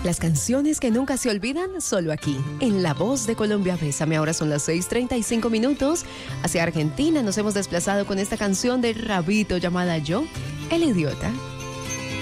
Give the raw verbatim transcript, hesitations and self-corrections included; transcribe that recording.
Las canciones que nunca se olvidan, solo aquí, en La Voz de Colombia. Bésame. Ahora son las seis treinta y cinco minutos. Hacia Argentina nos hemos desplazado con esta canción de Rabito llamada Yo, el Idiota.